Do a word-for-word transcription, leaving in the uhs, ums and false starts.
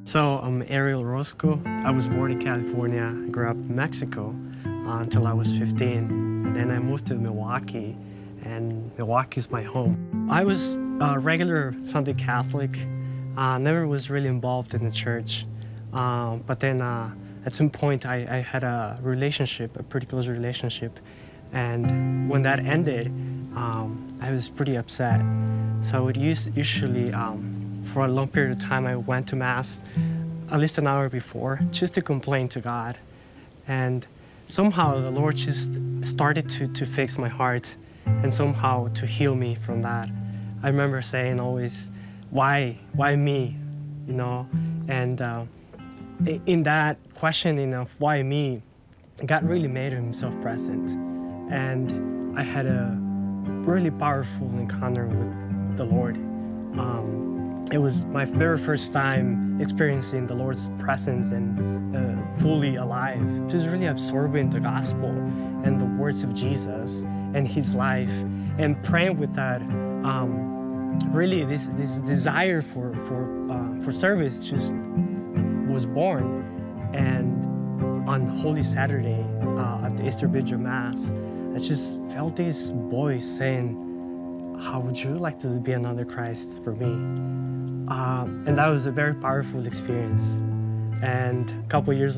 So I'm Ariel Roscoe. I was born in California, grew up in Mexico uh, until I was fifteen. And then I moved to Milwaukee, and Milwaukee is my home. I was a regular Sunday Catholic, uh, never was really involved in the church. Um, but then uh, at some point I, I had a relationship, a pretty close relationship. And when that ended, um, I was pretty upset. So I would use, usually, um, for a long period of time, I went to Mass at least an hour before, just to complain to God. And somehow the Lord just started to, to fix my heart and somehow to heal me from that. I remember saying always, why, why me, you know? And uh, in that questioning of why me, God really made himself present. And I had a really powerful encounter with the Lord. Um, It was my very first time experiencing the Lord's presence and uh, fully alive. Just really absorbing the gospel and the words of Jesus and his life, and praying with that. Um, really, this this desire for for uh, for service just was born. And on Holy Saturday uh, at the Easter Vigil Mass, I just felt this voice saying, "How would you like to be another Christ for me?" Um, and that was a very powerful experience. And a couple years